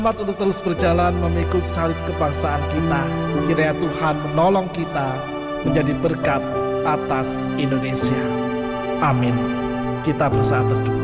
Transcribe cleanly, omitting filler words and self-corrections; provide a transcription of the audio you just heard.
Selamat untuk terus berjalan memikul salib kebangsaan kita. Kiranya Tuhan menolong kita menjadi berkat atas Indonesia. Amin. Kita bersatu teduh.